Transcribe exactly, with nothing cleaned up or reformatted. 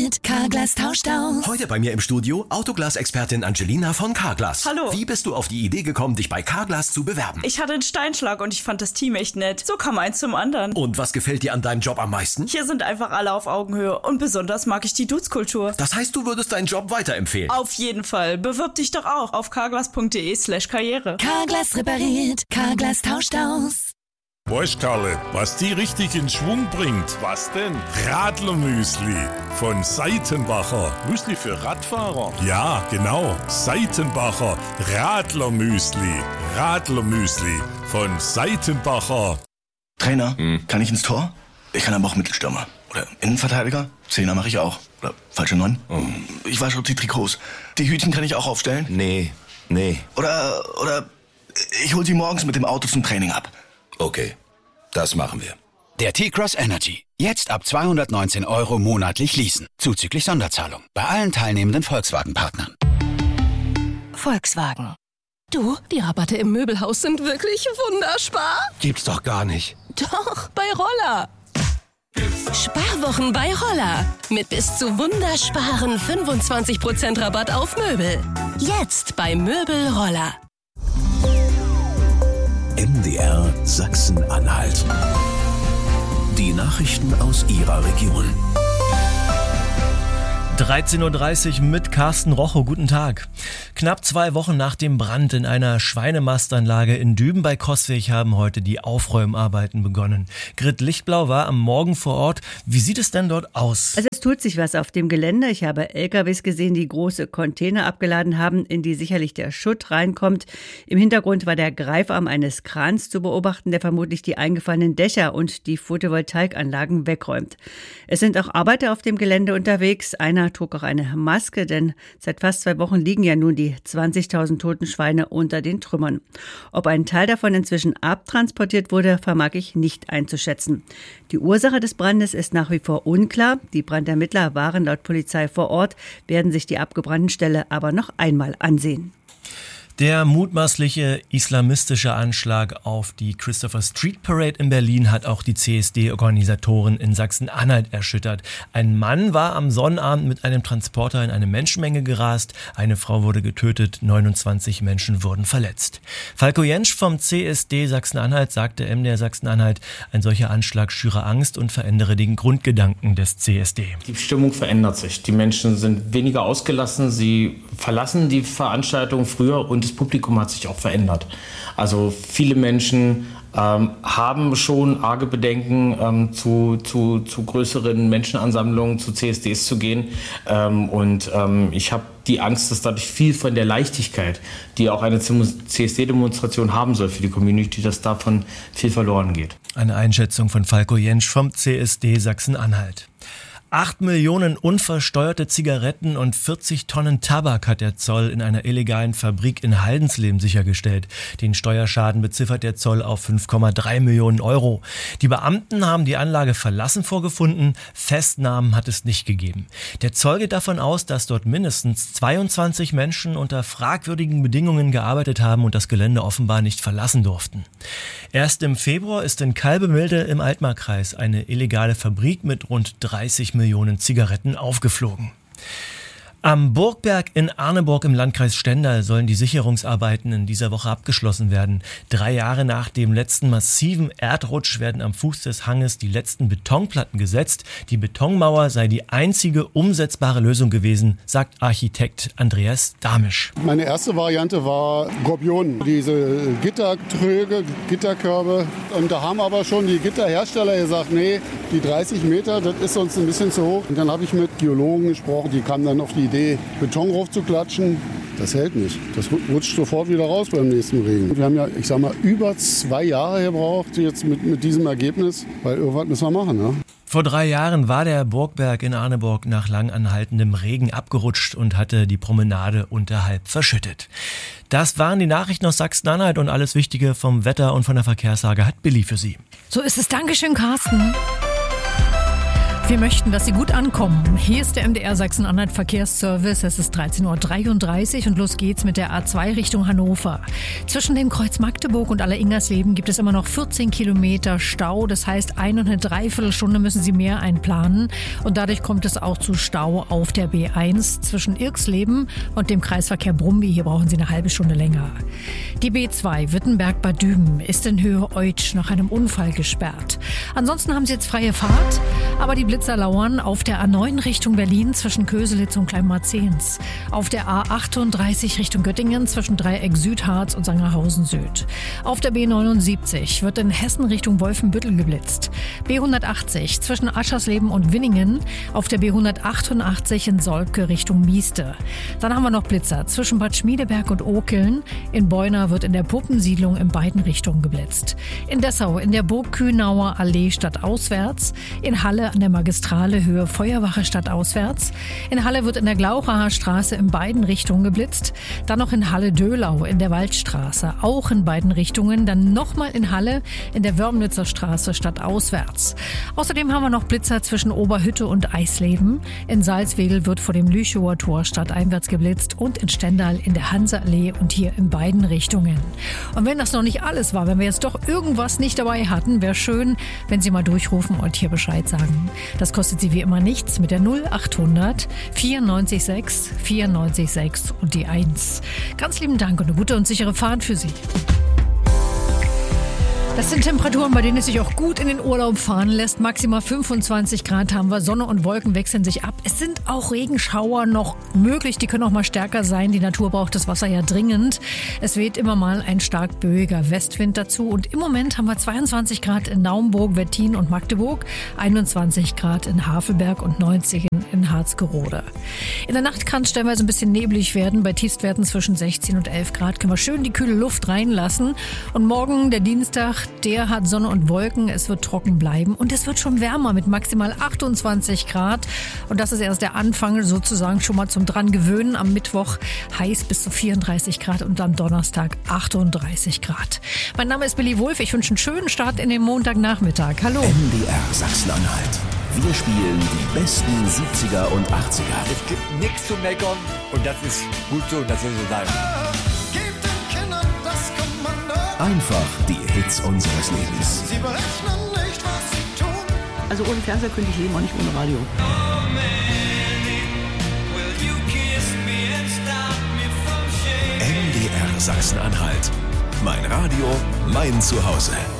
repariert, Carglass tauscht aus. Heute bei mir im Studio Autoglas-Expertin Angelina von Carglass. Hallo. Wie bist du auf die Idee gekommen, dich bei Carglass zu bewerben? Ich hatte einen Steinschlag und ich fand das Team echt nett. So kam eins zum anderen. Und was gefällt dir an deinem Job am meisten? Hier sind einfach alle auf Augenhöhe und besonders mag ich die Dudes-Kultur. Das heißt, du würdest deinen Job weiterempfehlen? Auf jeden Fall. Bewirb dich doch auch auf carglass.de slash karriere. Carglass repariert, Carglass tauscht aus. Weißt Karle, was die richtig in Schwung bringt? Was denn? Radlermüsli von Seitenbacher. Müsli für Radfahrer? Ja, genau. Seitenbacher Radlermüsli. Radlermüsli von Seitenbacher. Trainer, Hm. kann ich ins Tor? Ich kann aber auch Mittelstürmer. Oder Innenverteidiger? Zehner mache ich auch. Oder falsche Neun? Oh. Ich wasche auch die Trikots. Die Hütchen kann ich auch aufstellen? Nee, nee. Oder, oder ich hol sie morgens mit dem Auto zum Training ab. Okay, das machen wir. Der T-Cross Energy. Jetzt ab zweihundertneunzehn Euro monatlich leasen. Zuzüglich Sonderzahlung. Bei allen teilnehmenden Volkswagen-Partnern. Volkswagen. Du, die Rabatte im Möbelhaus sind wirklich wunderspar. Gibt's doch gar nicht. Doch, bei Roller. Sparwochen bei Roller. Mit bis zu wundersparen fünfundzwanzig Prozent Rabatt auf Möbel. Jetzt bei Möbel Roller. M D R Sachsen-Anhalt. Die Nachrichten aus Ihrer Region. dreizehn Uhr dreißig mit Carsten Rochow. Guten Tag. Knapp zwei Wochen nach dem Brand in einer Schweinemastanlage in Düben bei Coswig haben heute die Aufräumarbeiten begonnen. Grit Lichtblau war am Morgen vor Ort. Wie sieht es denn dort aus? Also es tut sich was auf dem Gelände. Ich habe L K Ws gesehen, die große Container abgeladen haben, in die sicherlich der Schutt reinkommt. Im Hintergrund war der Greifarm eines Krans zu beobachten, der vermutlich die eingefallenen Dächer und die Photovoltaikanlagen wegräumt. Es sind auch Arbeiter auf dem Gelände unterwegs. Einer trug auch eine Maske, denn seit fast zwei Wochen liegen ja nun die zwanzigtausend toten Schweine unter den Trümmern. Ob ein Teil davon inzwischen abtransportiert wurde, vermag ich nicht einzuschätzen. Die Ursache des Brandes ist nach wie vor unklar. Die Brandermittler waren laut Polizei vor Ort, werden sich die abgebrannten Ställe aber noch einmal ansehen. Der mutmaßliche islamistische Anschlag auf die Christopher Street Parade in Berlin hat auch die C S D-Organisatoren in Sachsen-Anhalt erschüttert. Ein Mann war am Sonnabend mit einem Transporter in eine Menschenmenge gerast. Eine Frau wurde getötet, neunundzwanzig Menschen wurden verletzt. Falko Jentsch vom C S D Sachsen-Anhalt sagte M D R Sachsen-Anhalt, ein solcher Anschlag schüre Angst und verändere den Grundgedanken des C S D. Die Stimmung verändert sich. Die Menschen sind weniger ausgelassen, sie verlassen die Veranstaltung früher und das Publikum hat sich auch verändert. Also viele Menschen ähm, haben schon arge Bedenken, ähm, zu, zu, zu größeren Menschenansammlungen, zu C S Ds zu gehen. Ähm, und ähm, ich habe die Angst, dass dadurch viel von der Leichtigkeit, die auch eine C S D-Demonstration haben soll für die Community, dass davon viel verloren geht. Eine Einschätzung von Falko Jentsch vom C S D Sachsen-Anhalt. Acht Millionen unversteuerte Zigaretten und vierzig Tonnen Tabak hat der Zoll in einer illegalen Fabrik in Haldensleben sichergestellt. Den Steuerschaden beziffert der Zoll auf fünf Komma drei Millionen Euro. Die Beamten haben die Anlage verlassen vorgefunden. Festnahmen hat es nicht gegeben. Der Zoll geht davon aus, dass dort mindestens zweiundzwanzig Menschen unter fragwürdigen Bedingungen gearbeitet haben und das Gelände offenbar nicht verlassen durften. Erst im Februar ist in Kalbemilde im Altmarkkreis eine illegale Fabrik mit rund dreißig Millionen Zigaretten aufgeflogen. Am Burgberg in Arneburg im Landkreis Stendal sollen die Sicherungsarbeiten in dieser Woche abgeschlossen werden. Drei Jahre nach dem letzten massiven Erdrutsch werden am Fuß des Hanges die letzten Betonplatten gesetzt. Die Betonmauer sei die einzige umsetzbare Lösung gewesen, sagt Architekt Andreas Damisch. Meine erste Variante war Gorbion, diese Gittertröge, Gitterkörbe. Und da haben aber schon die Gitterhersteller gesagt, nee, die dreißig Meter, das ist uns ein bisschen zu hoch. Und dann habe ich mit Geologen gesprochen, die kamen dann auf die Idee, Beton raufzuklatschen. Das hält nicht. Das rutscht sofort wieder raus beim nächsten Regen. Wir haben ja, ich sag mal, über zwei Jahre gebraucht jetzt mit, mit diesem Ergebnis, weil irgendwas müssen wir machen. Ne? Vor drei Jahren war der Burgberg in Arneburg nach lang anhaltendem Regen abgerutscht und hatte die Promenade unterhalb verschüttet. Das waren die Nachrichten aus Sachsen-Anhalt und alles Wichtige vom Wetter und von der Verkehrslage hat Billy für Sie. So ist es. Dankeschön, Carsten. Wir möchten, dass Sie gut ankommen. Hier ist der M D R Sachsen-Anhalt Verkehrsservice. Es ist dreizehn Uhr dreiunddreißig und los geht's mit der A zwei Richtung Hannover. Zwischen dem Kreuz Magdeburg und Aller-Ingersleben gibt es immer noch vierzehn Kilometer Stau. Das heißt, eine und eine Dreiviertelstunde müssen Sie mehr einplanen. Und dadurch kommt es auch zu Stau auf der B eins zwischen Irksleben und dem Kreisverkehr Brumby. Hier brauchen Sie eine halbe Stunde länger. Die B zwei Wittenberg-Bad Düben ist in Höhe Eutsch nach einem Unfall gesperrt. Ansonsten haben Sie jetzt freie Fahrt, aber die Blitzer lauern auf der A neun Richtung Berlin zwischen Köselitz und Kleinmarzehns. Auf der A achtunddreißig Richtung Göttingen zwischen Dreieck Südharz und Sangerhausen Süd. Auf der B neunundsiebzig wird in Hessen Richtung Wolfenbüttel geblitzt. B hundertachtzig zwischen Aschersleben und Winningen. Auf der B hundertachtundachtzig in Solbke Richtung Mieste. Dann haben wir noch Blitzer zwischen Bad Schmiedeberg und Okeln. In Beuna wird in der Puppensiedlung in beiden Richtungen geblitzt. In Dessau in der Burg Kühnauer Allee stadtauswärts. In Halle an der Magistrale Höhe Feuerwache stadtauswärts. In Halle wird in der Glauchacher Straße in beiden Richtungen geblitzt. Dann noch in Halle-Döhlau in der Waldstraße, auch in beiden Richtungen. Dann nochmal in Halle in der Wörmnitzer Straße stadtauswärts. Außerdem haben wir noch Blitzer zwischen Oberhütte und Eisleben. In Salzwedel wird vor dem Lüchower Tor stadteinwärts geblitzt und in Stendal in der Hanseallee und hier in beiden Richtungen. Und wenn das noch nicht alles war, wenn wir jetzt doch irgendwas nicht dabei hatten, wäre schön, wenn Sie mal durchrufen und hier Bescheid sagen. Das kostet Sie wie immer nichts mit der null achthundert vierundneunzig sechs vierundneunzig sechs und die eins. Ganz lieben Dank und eine gute und sichere Fahrt für Sie. Das sind Temperaturen, bei denen es sich auch gut in den Urlaub fahren lässt. Maximal fünfundzwanzig Grad haben wir. Sonne und Wolken wechseln sich ab. Es sind auch Regenschauer noch möglich. Die können auch mal stärker sein. Die Natur braucht das Wasser ja dringend. Es weht immer mal ein stark böiger Westwind dazu. Und im Moment haben wir zweiundzwanzig Grad in Naumburg, Wettin und Magdeburg, einundzwanzig Grad in Havelberg und neunzig in Harzgerode. In der Nacht kann es stellenweise ein bisschen neblig werden. Bei Tiefstwerten zwischen sechzehn und elf Grad können wir schön die kühle Luft reinlassen. Und morgen, der Dienstag, der hat Sonne und Wolken, es wird trocken bleiben und es wird schon wärmer mit maximal achtundzwanzig Grad. Und das ist erst der Anfang sozusagen schon mal zum dran gewöhnen. Am Mittwoch heiß bis zu vierunddreißig Grad und am Donnerstag achtunddreißig Grad. Mein Name ist Billy Wulff. Ich wünsche einen schönen Start in den Montagnachmittag. Hallo. M D R Sachsen-Anhalt. Wir spielen die besten siebziger und achtziger. Es gibt nichts zu meckern und das ist gut so und das soll so sein. Einfach die Hits unseres Lebens. Sie berechnen nicht, was sie tun. Also ohne Fernseher könnte ich leben, auch nicht ohne Radio. M D R Sachsen-Anhalt. Mein Radio, mein Zuhause.